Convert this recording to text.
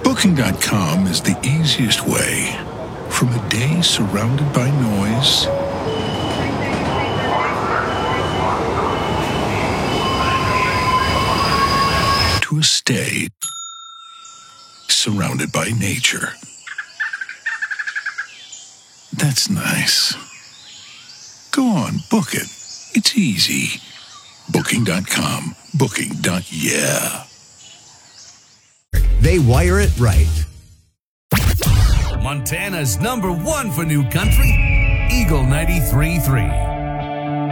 Booking.com is the easiest way from a day surrounded by noise to a stay surrounded by nature. That's nice. Go on, book it. It's easy. Booking.com. Booking.yeah. They wire it right. Montana's #1 for new country, Eagle 93.3.